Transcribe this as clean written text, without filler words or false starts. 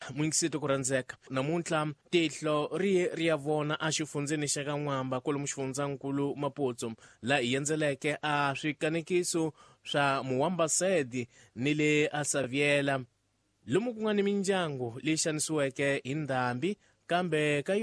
mwingisito kurandzeka namuntlha tihlo ri ya vona a xifundzeni xa ka N'wamba kwalomu xifundzakulu Maputo la yendzeleke a swikanekiso swa Muwambasedi ni le Asaviela lomu ku nga ni mindyangu leyi xanisiweke hi ndhambi kambe ka